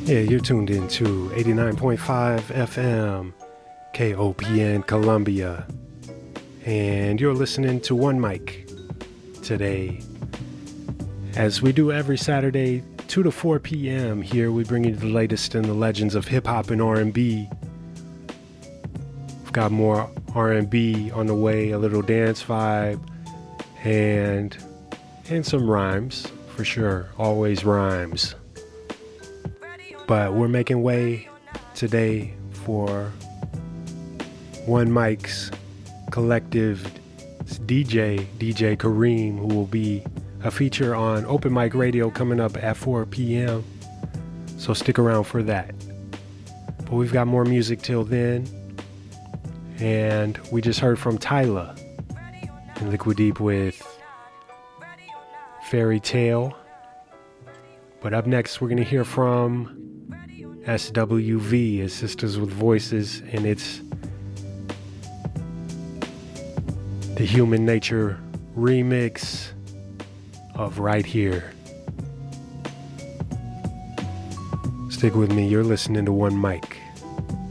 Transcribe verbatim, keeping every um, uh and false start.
Yeah, you're tuned in to eighty-nine point five F M, K O P N Columbia. And you're listening to One Mic today. As we do every Saturday, two to four p.m. here, we bring you the latest in the legends of hip-hop and R and B. We've got more R and B on the way, a little dance vibe, and, and some rhymes, for sure. Always rhymes. But we're making way today for One Mic's collective D J, D J Kareem, who will be a feature on Open Mic Radio coming up at four p.m. So stick around for that. But we've got more music till then. And we just heard from Tyla and Liquid Deep with Fairy Tale. But up next, we're going to hear from S W V, as Sisters with Voices, and it's the Human Nature remix of Right Here. Stick with me, you're listening to One Mic.